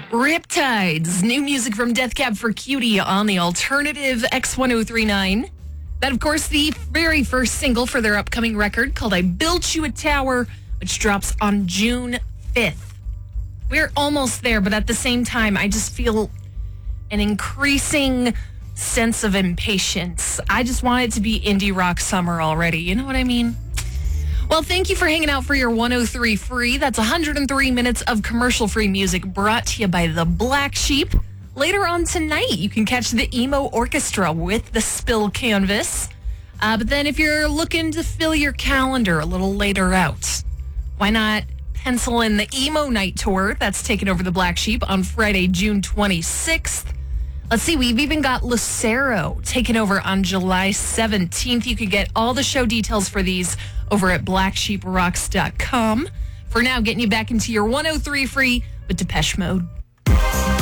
Riptides, new music from Death Cab for Cutie on the alternative X1039. That, of course, the very first single for their upcoming record called I Built You a Tower, which drops on June 5th. We're almost there, but at the same time, I just feel an increasing sense of impatience. I just want it to be indie rock summer already. You know what I mean? Well, thank you for hanging out for your 103 free. That's 103 minutes of commercial-free music brought to you by The Black Sheep. Later on tonight, you can catch the Emo Orchestra with the Spill Canvas. But then if you're looking to fill your calendar a little later out, why not pencil in the Emo Night Tour that's taking over The Black Sheep on Friday, June 26th. Let's see, we've even got Lucero taking over on July 17th. You can get all the show details for these over at blacksheeprocks.com. For now, getting you back into your 103 free with Depeche Mode.